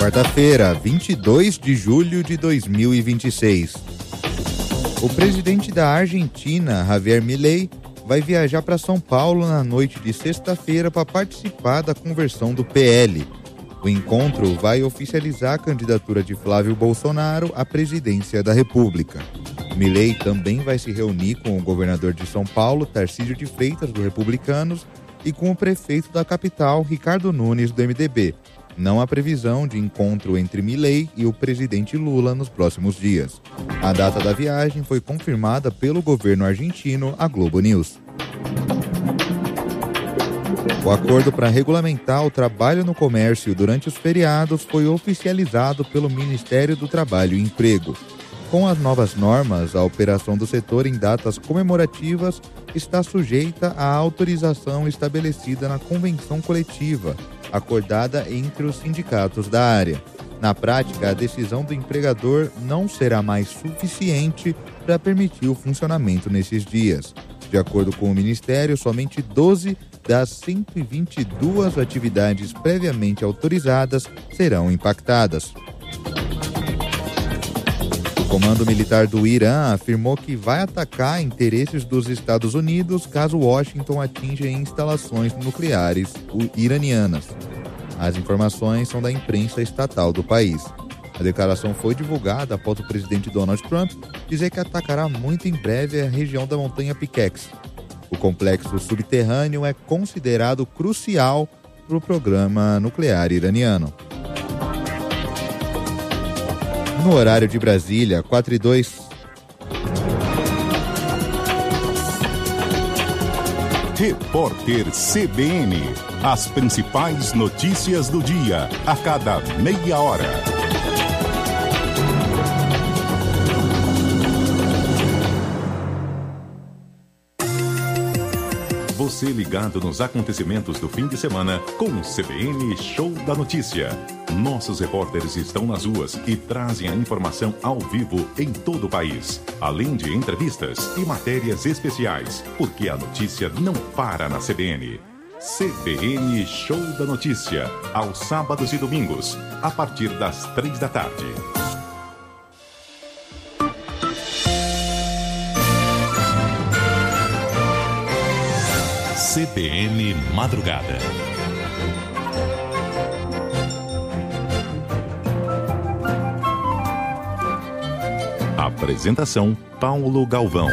quarta-feira, 22 de julho de 2026. O presidente da Argentina, Javier Milei, vai viajar para São Paulo na noite de sexta-feira para participar da conversão do PL. O encontro vai oficializar a candidatura de Flávio Bolsonaro à presidência da República. Milei também vai se reunir com o governador de São Paulo, Tarcísio de Freitas, do Republicanos, e com o prefeito da capital, Ricardo Nunes, do MDB. Não há previsão de encontro entre Milei e o presidente Lula nos próximos dias. A data da viagem foi confirmada pelo governo argentino, a Globo News. O acordo para regulamentar o trabalho no comércio durante os feriados foi oficializado pelo Ministério do Trabalho e Emprego. Com as novas normas, a operação do setor em datas comemorativas está sujeita à autorização estabelecida na convenção coletiva, acordada entre os sindicatos da área. Na prática, a decisão do empregador não será mais suficiente para permitir o funcionamento nesses dias. De acordo com o Ministério, somente 12 das 122 atividades previamente autorizadas serão impactadas. O Comando Militar do Irã afirmou que vai atacar interesses dos Estados Unidos caso Washington atinja instalações nucleares iranianas. As informações são da imprensa estatal do país. A declaração foi divulgada após o presidente Donald Trump dizer que atacará muito em breve a região da montanha Pickex. O complexo subterrâneo é considerado crucial para o programa nuclear iraniano. No horário de Brasília, 4:02. Repórter CBN. As principais notícias do dia, a cada meia hora. Você ligado nos acontecimentos do fim de semana com o CBN Show da Notícia. Nossos repórteres estão nas ruas e trazem a informação ao vivo em todo o país, além de entrevistas e matérias especiais, porque a notícia não para na CBN. CBN Show da Notícia, aos sábados e domingos, a partir das 3 da tarde. CBN Madrugada. Apresentação Paulo Galvão.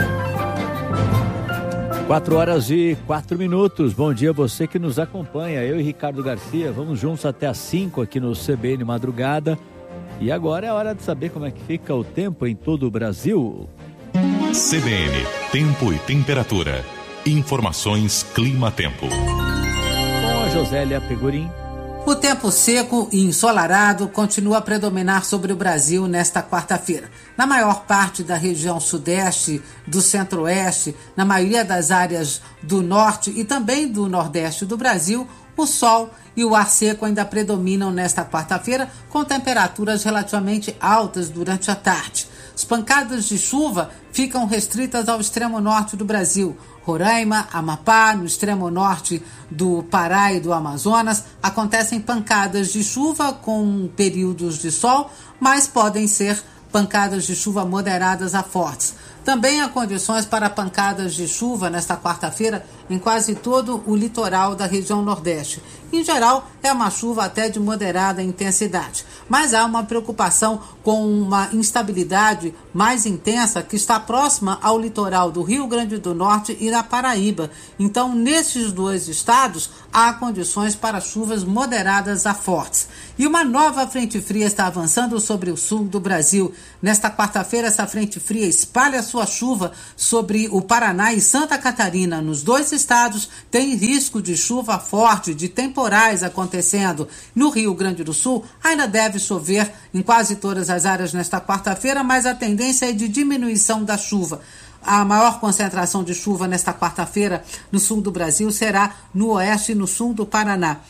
4:04. Bom dia a você que nos acompanha. Eu e Ricardo Garcia, vamos juntos até às 5 aqui no CBN Madrugada. E agora é hora de saber como é que fica o tempo em todo o Brasil. CBN, tempo e temperatura. Informações Clima-Tempo. Com a Josélia Pegorim. O tempo seco e ensolarado continua a predominar sobre o Brasil nesta quarta-feira. Na maior parte da região sudeste, do centro-oeste, na maioria das áreas do norte e também do nordeste do Brasil, o sol e o ar seco ainda predominam nesta quarta-feira, com temperaturas relativamente altas durante a tarde. As pancadas de chuva ficam restritas ao extremo norte do Brasil. Roraima, Amapá, no extremo norte do Pará e do Amazonas, acontecem pancadas de chuva com períodos de sol, mas podem ser pancadas de chuva moderadas a fortes. Também há condições para pancadas de chuva nesta quarta-feira em quase todo o litoral da região nordeste. Em geral, é uma chuva até de moderada intensidade. Mas há uma preocupação com uma instabilidade mais intensa que está próxima ao litoral do Rio Grande do Norte e da Paraíba. Então, nesses dois estados, há condições para chuvas moderadas a fortes. E uma nova frente fria está avançando sobre o sul do Brasil. Nesta quarta-feira, essa frente fria espalha sua chuva sobre o Paraná e Santa Catarina. Nos dois estados, tem risco de chuva forte, de temporais acontecendo. No Rio Grande do Sul, ainda deve chover em quase todas as áreas nesta quarta-feira, mas a tendência é de diminuição da chuva. A maior concentração de chuva nesta quarta-feira no sul do Brasil será no oeste e no sul do Paraná.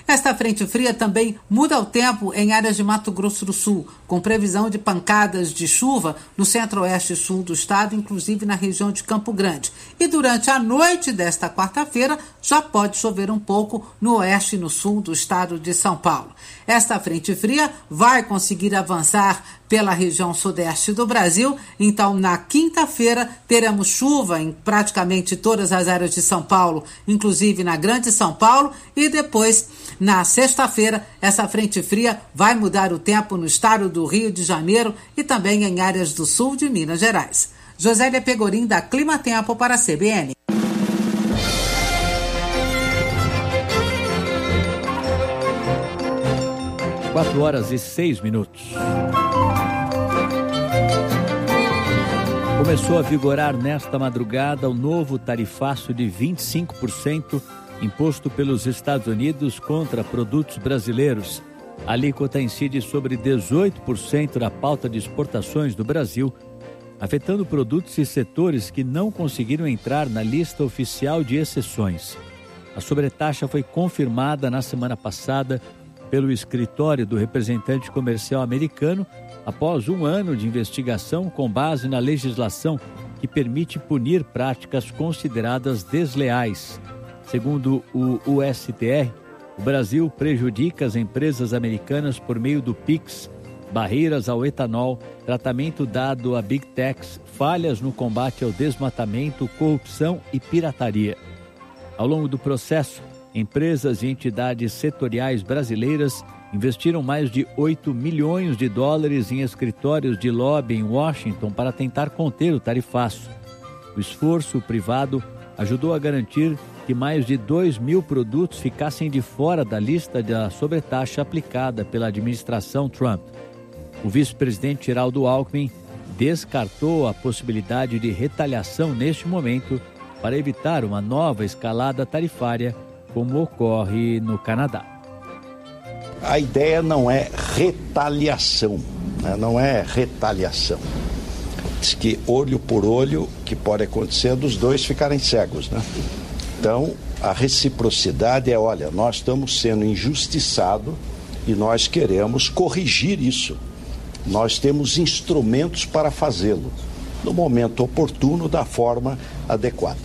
Esta frente fria também muda o tempo em áreas de Mato Grosso do Sul, com previsão de pancadas de chuva no centro-oeste e sul do estado, inclusive na região de Campo Grande. E durante a noite desta quarta-feira já pode chover um pouco no oeste e no sul do estado de São Paulo. Esta frente fria vai conseguir avançar pela região sudeste do Brasil, então na quinta-feira teremos chuva em praticamente todas as áreas de São Paulo, inclusive na Grande São Paulo, e depois, na sexta-feira, essa frente fria vai mudar o tempo no estado do Rio de Janeiro e também em áreas do sul de Minas Gerais. Josélia Pegorim, da Clima Tempo, para a CBN. Quatro horas e 6 minutos. Começou a vigorar nesta madrugada o novo tarifaço de 25% imposto pelos Estados Unidos contra produtos brasileiros. A alíquota incide sobre 18% da pauta de exportações do Brasil, afetando produtos e setores que não conseguiram entrar na lista oficial de exceções. A sobretaxa foi confirmada na semana passada pelo escritório do representante comercial americano após um ano de investigação com base na legislação que permite punir práticas consideradas desleais. Segundo o USTR, o Brasil prejudica as empresas americanas por meio do PIX, barreiras ao etanol, tratamento dado a Big Techs, falhas no combate ao desmatamento, corrupção e pirataria. Ao longo do processo, empresas e entidades setoriais brasileiras investiram mais de 8 milhões de dólares em escritórios de lobby em Washington para tentar conter o tarifaço. O esforço privado ajudou a garantir que mais de 2.000 produtos ficassem de fora da lista da sobretaxa aplicada pela administração Trump. O vice-presidente Geraldo Alckmin descartou a possibilidade de retaliação neste momento para evitar uma nova escalada tarifária, como ocorre no Canadá. A ideia não é retaliação, né? Não é retaliação. Diz que olho por olho, que pode acontecer dos dois ficarem cegos, né? Então, a reciprocidade é, olha, nós estamos sendo injustiçados e nós queremos corrigir isso. Nós temos instrumentos para fazê-lo, no momento oportuno, da forma adequada.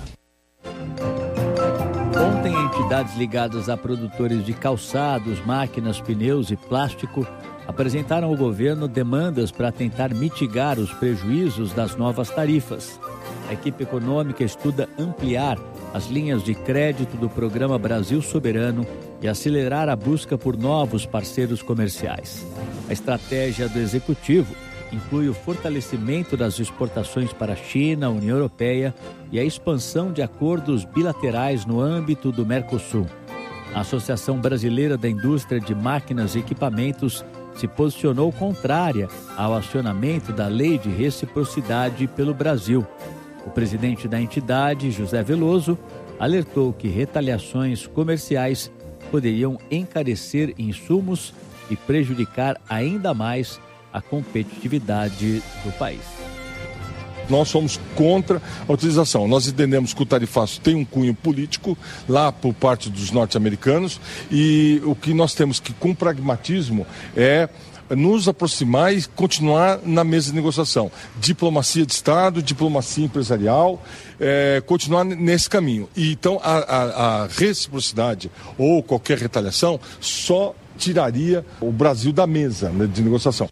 Ontem, entidades ligadas a produtores de calçados, máquinas, pneus e plástico apresentaram ao governo demandas para tentar mitigar os prejuízos das novas tarifas. A equipe econômica estuda ampliar as linhas de crédito do Programa Brasil Soberano e acelerar a busca por novos parceiros comerciais. A estratégia do Executivo inclui o fortalecimento das exportações para a China, a União Europeia e a expansão de acordos bilaterais no âmbito do Mercosul. A Associação Brasileira da Indústria de Máquinas e Equipamentos se posicionou contrária ao acionamento da Lei de Reciprocidade pelo Brasil. O presidente da entidade, José Veloso, alertou que retaliações comerciais poderiam encarecer insumos e prejudicar ainda mais a competitividade do país. Nós somos contra a utilização. Nós entendemos que o tarifaço tem um cunho político lá por parte dos norte-americanos e o que nós temos que, com pragmatismo, é nos aproximar e continuar na mesa de negociação. Diplomacia de Estado, diplomacia empresarial, continuar nesse caminho. E, então, a reciprocidade ou qualquer retaliação só tiraria o Brasil da mesa, né, de negociação.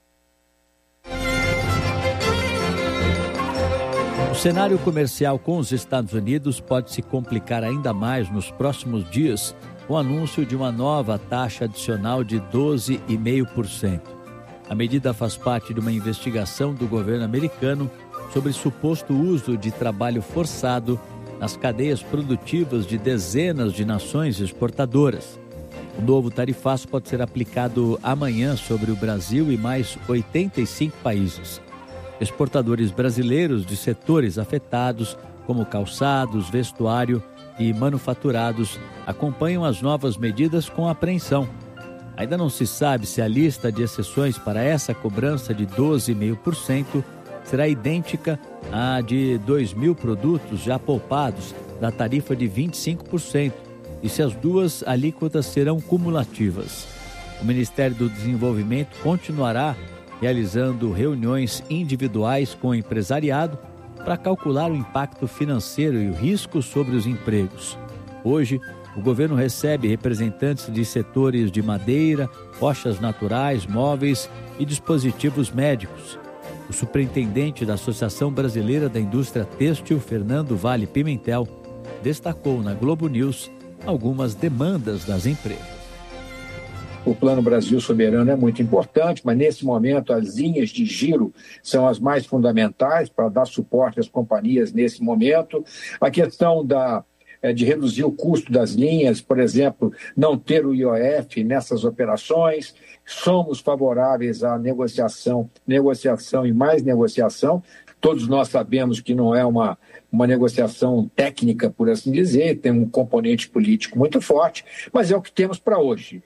O cenário comercial com os Estados Unidos pode se complicar ainda mais nos próximos dias com o anúncio de uma nova taxa adicional de 12,5%. A medida faz parte de uma investigação do governo americano sobre suposto uso de trabalho forçado nas cadeias produtivas de dezenas de nações exportadoras. O novo tarifaço pode ser aplicado amanhã sobre o Brasil e mais 85 países. Exportadores brasileiros de setores afetados, como calçados, vestuário e manufaturados, acompanham as novas medidas com apreensão. Ainda não se sabe se a lista de exceções para essa cobrança de 12,5% será idêntica à de 2.000 produtos já poupados da tarifa de 25%, e se as duas alíquotas serão cumulativas. O Ministério do Desenvolvimento continuará realizando reuniões individuais com o empresariado para calcular o impacto financeiro e o risco sobre os empregos. Hoje, o governo recebe representantes de setores de madeira, rochas naturais, móveis e dispositivos médicos. O superintendente da Associação Brasileira da Indústria Têxtil, Fernando Vale Pimentel, destacou na Globo News algumas demandas das empresas. O Plano Brasil Soberano é muito importante, mas nesse momento as linhas de giro são as mais fundamentais para dar suporte às companhias nesse momento. A questão de reduzir o custo das linhas, por exemplo, não ter o IOF nessas operações. Somos favoráveis à negociação e mais negociação. Todos nós sabemos que não é uma negociação técnica, por assim dizer, tem um componente político muito forte, mas é o que temos para hoje.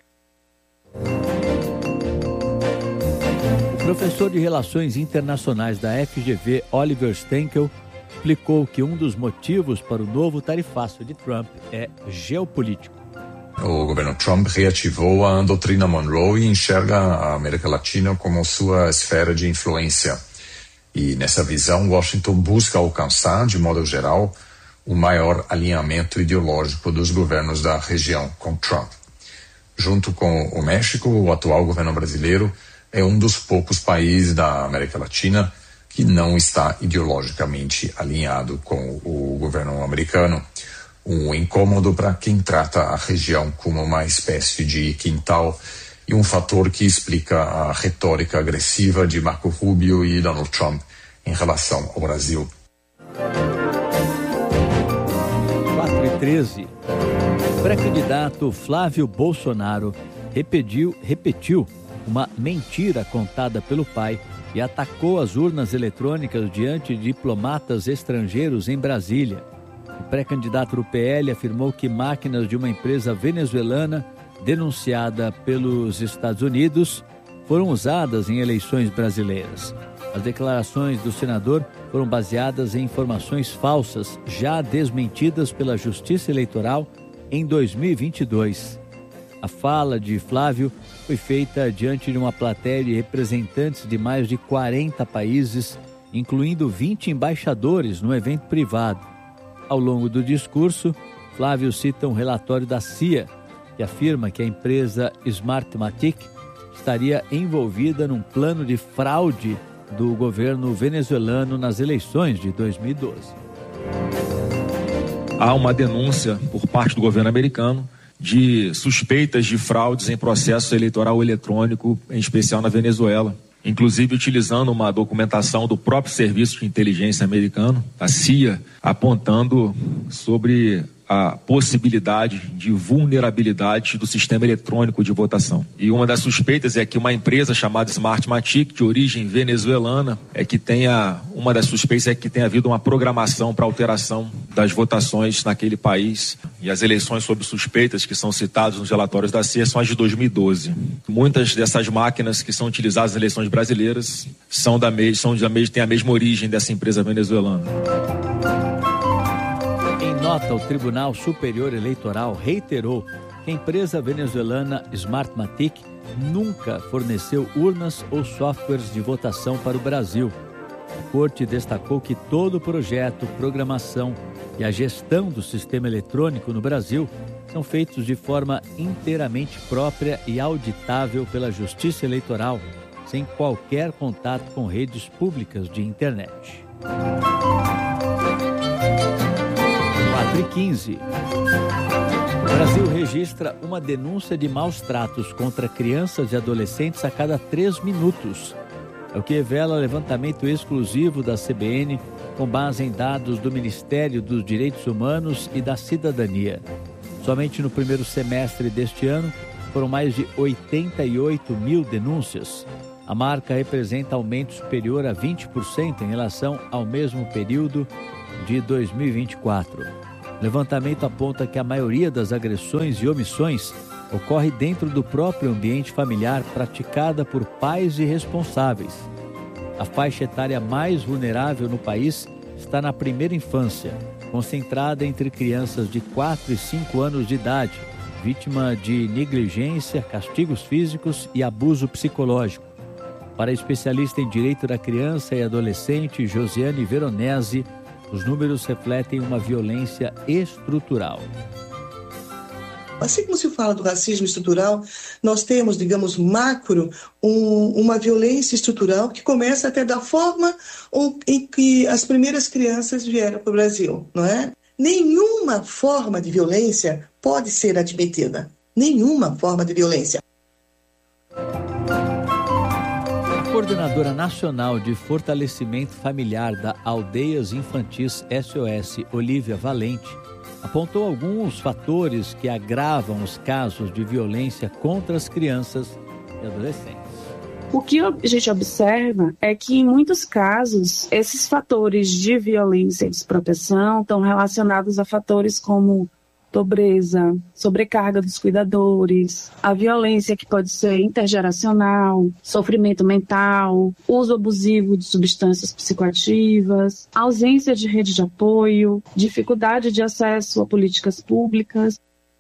O professor de Relações Internacionais da FGV, Oliver Stenkel, explicou que um dos motivos para o novo tarifaço de Trump é geopolítico. O governo Trump reativou a doutrina Monroe e enxerga a América Latina como sua esfera de influência. E nessa visão, Washington busca alcançar, de modo geral, o maior alinhamento ideológico dos governos da região com Trump. Junto com o México, o atual governo brasileiro é um dos poucos países da América Latina que não está ideologicamente alinhado com o governo americano. Um incômodo para quem trata a região como uma espécie de quintal e um fator que explica a retórica agressiva de Marco Rubio e Donald Trump em relação ao Brasil. 4h13. O pré-candidato Flávio Bolsonaro repetiu uma mentira contada pelo pai e atacou as urnas eletrônicas diante de diplomatas estrangeiros em Brasília. O pré-candidato do PL afirmou que máquinas de uma empresa venezuelana denunciada pelos Estados Unidos foram usadas em eleições brasileiras. As declarações do senador foram baseadas em informações falsas, já desmentidas pela Justiça Eleitoral em 2022. A fala de Flávio foi feita diante de uma plateia de representantes de mais de 40 países, incluindo 20 embaixadores no evento privado. Ao longo do discurso, Flávio cita um relatório da CIA, que afirma que a empresa Smartmatic estaria envolvida num plano de fraude do governo venezuelano nas eleições de 2012. Há uma denúncia por parte do governo americano de suspeitas de fraudes em processo eleitoral eletrônico, em especial na Venezuela. Inclusive utilizando uma documentação do próprio Serviço de Inteligência americano, a CIA, apontando sobre a possibilidade de vulnerabilidade do sistema eletrônico de votação. E uma das suspeitas é que uma empresa chamada Smartmatic, de origem venezuelana, uma das suspeitas é que tenha havido uma programação para alteração das votações naquele país. E as eleições sob suspeitas que são citadas nos relatórios da CIA são as de 2012. Muitas dessas máquinas que são utilizadas nas eleições brasileiras têm a mesma origem dessa empresa venezuelana. Nota, o Tribunal Superior Eleitoral reiterou que a empresa venezuelana Smartmatic nunca forneceu urnas ou softwares de votação para o Brasil. A Corte destacou que todo o projeto, programação e a gestão do sistema eletrônico no Brasil são feitos de forma inteiramente própria e auditável pela Justiça Eleitoral, sem qualquer contato com redes públicas de internet. 4h15. O Brasil registra uma denúncia de maus tratos contra crianças e adolescentes a cada 3 minutos. É o que revela o levantamento exclusivo da CBN com base em dados do Ministério dos Direitos Humanos e da Cidadania. Somente no primeiro semestre deste ano foram mais de 88 mil denúncias. A marca representa aumento superior a 20% em relação ao mesmo período de 2024. O levantamento aponta que a maioria das agressões e omissões ocorre dentro do próprio ambiente familiar, praticada por pais irresponsáveis. A faixa etária mais vulnerável no país está na primeira infância, concentrada entre crianças de 4 e 5 anos de idade, vítima de negligência, castigos físicos e abuso psicológico. Para a especialista em direito da criança e adolescente, Josiane Veronese, os números refletem uma violência estrutural. Assim como se fala do racismo estrutural, nós temos, digamos, macro, uma violência estrutural que começa até da forma em que as primeiras crianças vieram para o Brasil, não é? Nenhuma forma de violência pode ser admitida. Nenhuma forma de violência. A coordenadora nacional de fortalecimento familiar da Aldeias Infantis SOS, Olívia Valente, apontou alguns fatores que agravam os casos de violência contra as crianças e adolescentes. O que a gente observa é que, em muitos casos, esses fatores de violência e desproteção estão relacionados a fatores como pobreza, sobrecarga dos cuidadores, a violência que pode ser intergeracional, sofrimento mental, uso abusivo de substâncias psicoativas, ausência de rede de apoio, dificuldade de acesso a políticas públicas.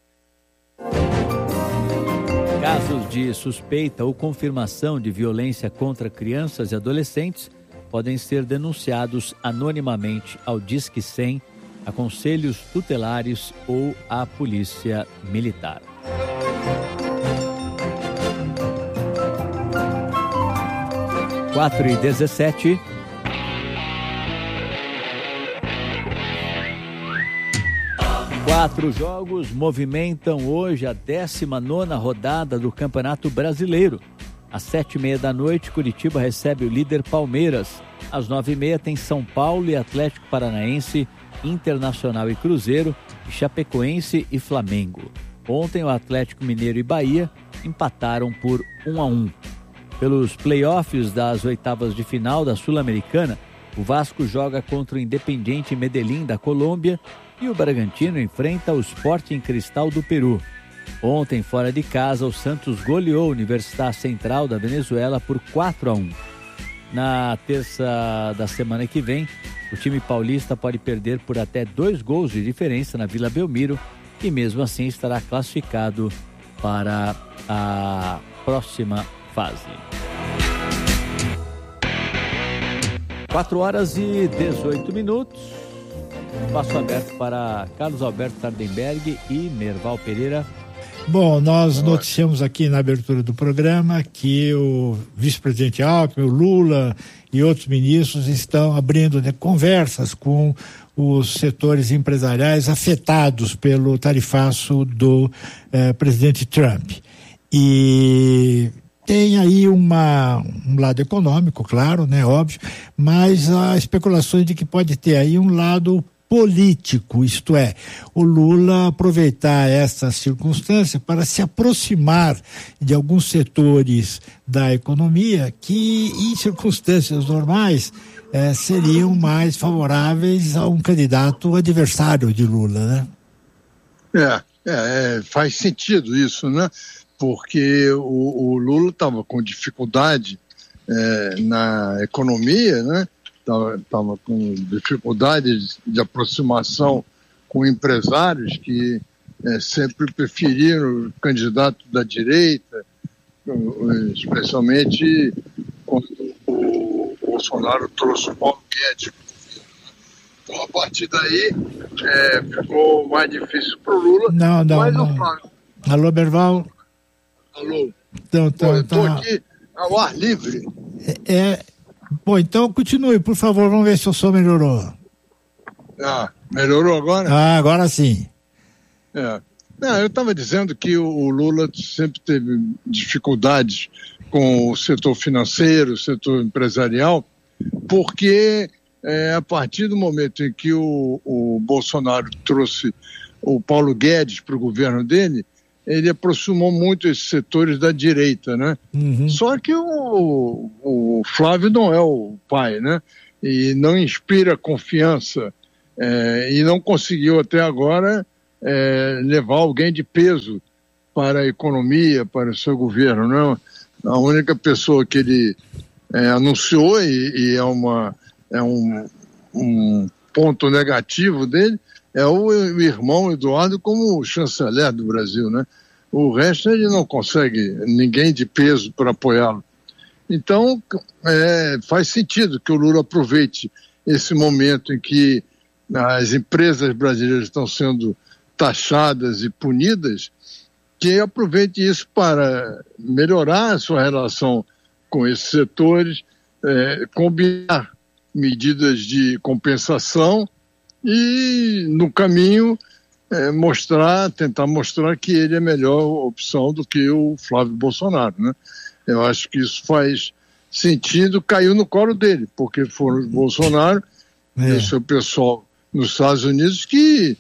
Casos de suspeita ou confirmação de violência contra crianças e adolescentes podem ser denunciados anonimamente ao Disque 100, a conselhos tutelares ou à Polícia Militar. Quatro e 17. Quatro jogos movimentam hoje a 19ª rodada do Campeonato Brasileiro. Às 7h30 da noite, Curitiba recebe o líder Palmeiras. Às 9h30 tem São Paulo e Atlético Paranaense, Internacional e Cruzeiro, e Chapecoense e Flamengo. Ontem o Atlético Mineiro e Bahia empataram por 1-1. Pelos playoffs das oitavas de final da Sul-Americana, o Vasco joga contra o Independiente Medellín da Colômbia e o Bragantino enfrenta o Sporting Cristal do Peru. Ontem, fora de casa, o Santos goleou a Universidade Central da Venezuela por 4-1. Na terça da semana que vem, o time paulista pode perder por até 2 gols de diferença na Vila Belmiro e mesmo assim estará classificado para a próxima fase. 4h18. Espaço aberto para Carlos Alberto Sardenberg e Merval Pereira. Bom, nós noticiamos aqui na abertura do programa que o vice-presidente Alckmin, o Lula e outros ministros estão abrindo conversas com os setores empresariais afetados pelo tarifaço do presidente Trump. E tem aí um lado econômico, claro, né, óbvio, mas há especulações de que pode ter aí um lado político, isto é, o Lula aproveitar essa circunstância para se aproximar de alguns setores da economia que, em circunstâncias normais, seriam mais favoráveis a um candidato adversário de Lula, né? Faz sentido isso, né? Porque o Lula estava com dificuldade na economia, né? Estava com dificuldade de aproximação com empresários que sempre preferiram o candidato da direita, especialmente quando o Bolsonaro trouxe o Paulo Guedes. Então, a partir daí, ficou mais difícil para o Lula. Não. Alô, Merval? Alô? Estou aqui ao ar livre. Bom, então continue, por favor, vamos ver se o som melhorou. Melhorou agora? Agora sim. Eu estava dizendo que o Lula sempre teve dificuldades com o setor financeiro, o setor empresarial, porque a partir do momento em que o Bolsonaro trouxe o Paulo Guedes para o governo dele, ele aproximou muito esses setores da direita, né? Uhum. Só que o Flávio não é o pai, né? E não inspira confiança e não conseguiu até agora levar alguém de peso para a economia, para o seu governo, né? A única pessoa que ele anunciou e é um ponto negativo dele é o irmão Eduardo como chanceler do Brasil, né? O resto ele não consegue ninguém de peso para apoiá-lo. Então, faz sentido que o Lula aproveite esse momento em que as empresas brasileiras estão sendo taxadas e punidas, que aproveite isso para melhorar a sua relação com esses setores, combinar medidas de compensação e, no caminho, tentar mostrar que ele é melhor opção do que o Flávio Bolsonaro, né? Eu acho que isso faz sentido, caiu no colo dele, porque foram os Bolsonaro e o seu pessoal nos Estados Unidos que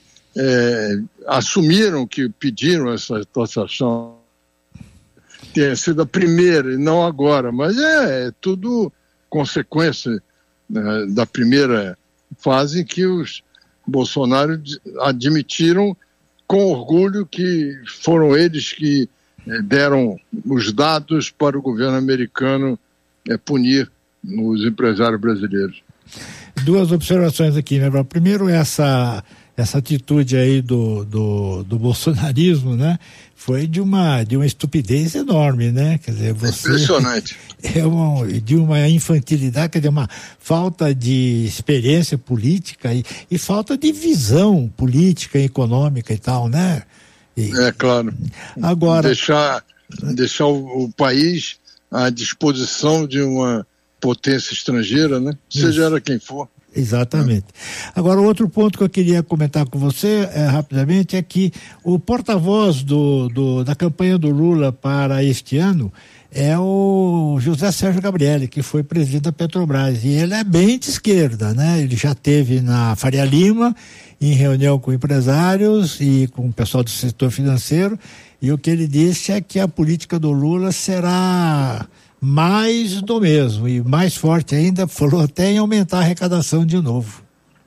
assumiram, que pediram essa taxação. Tenha sido a primeira e não agora, mas é tudo consequência da primeira fase em que os Bolsonaro admitiram com orgulho que foram eles que deram os dados para o governo americano punir os empresários brasileiros. Duas observações aqui, né? Primeiro, essa atitude aí do bolsonarismo, né? Foi de uma estupidez enorme, né? Quer dizer, impressionante. De uma infantilidade, quer dizer, uma falta de experiência política e falta de visão política, econômica e tal, né? Claro. Agora, deixar o país à disposição de uma potência estrangeira, né? Seja ela quem for. Exatamente. Agora, outro ponto que eu queria comentar com você rapidamente é que o porta-voz da campanha do Lula para este ano é o José Sérgio Gabrielli, que foi presidente da Petrobras, e ele é bem de esquerda, né? Ele já esteve na Faria Lima, em reunião com empresários e com o pessoal do setor financeiro, e o que ele disse é que a política do Lula será mais do mesmo, e mais forte ainda, falou até em aumentar a arrecadação de novo.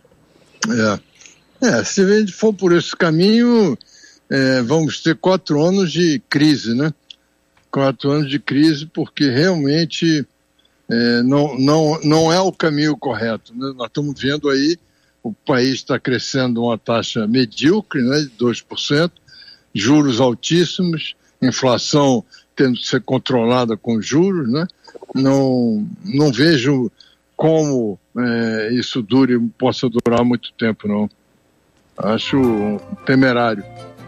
Se a gente for por esse caminho, vamos ter 4 anos de crise, né? 4 anos de crise, porque realmente não é o caminho correto, né? Nós estamos vendo aí, o país está crescendo uma taxa medíocre, né, de 2%, juros altíssimos, inflação tendo que ser controlada com juros, né? Não vejo como isso possa durar muito tempo, não. Acho temerário.